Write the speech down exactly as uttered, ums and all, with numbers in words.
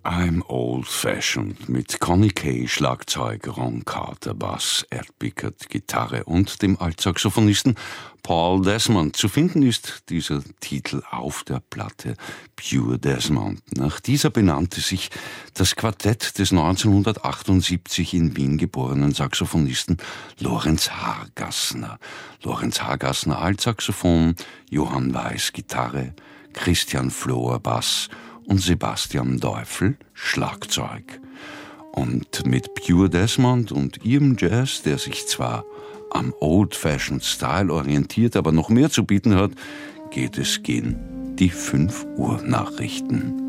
I'm Old-Fashioned mit Connie Kay, Schlagzeug, Ron Carter, Bass, Ed Bickert, Gitarre und dem Altsaxophonisten Paul Desmond. Zu finden ist dieser Titel auf der Platte Pure Desmond. Nach dieser benannte sich das Quartett des neunzehnhundertachtundsiebzig in Wien geborenen Saxophonisten Lorenz Hargassner. Lorenz Hargassner Altsaxophon, Johann Weiß Gitarre, Christian Flohr Bass und Sebastian Teufel Schlagzeug. Und mit Pure Desmond und ihrem Jazz, der sich zwar am Old-Fashioned Style orientiert, aber noch mehr zu bieten hat, geht es gegen die fünf Uhr Nachrichten.